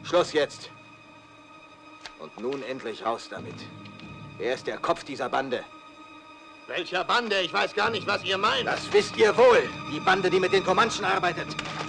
Schluss jetzt. Und nun endlich raus damit. Er ist der Kopf dieser Bande. Welcher Bande? Ich weiß gar nicht, was ihr meint. Das wisst ihr wohl. Die Bande, die mit den Comanchen arbeitet.